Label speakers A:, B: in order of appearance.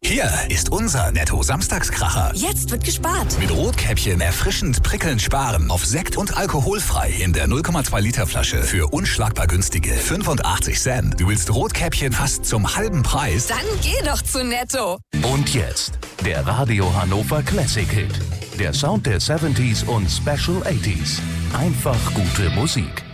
A: Hier ist unser Netto-Samstagskracher.
B: Jetzt wird gespart.
A: Mit Rotkäppchen erfrischend prickelnd sparen auf Sekt und alkoholfrei in der 0,2 Liter Flasche für unschlagbar günstige 85 Cent. Du willst Rotkäppchen fast zum halben Preis?
B: Dann geh doch zu Netto.
C: Und jetzt der Radio Hannover Classic Hit. Der Sound der 70s und Special 80s. Einfach gute Musik.